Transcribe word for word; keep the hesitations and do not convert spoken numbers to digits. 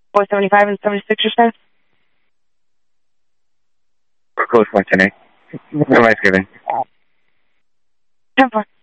four seventy-five and seventy-six, your size? We're close one ten eight. What am I giving? ten four.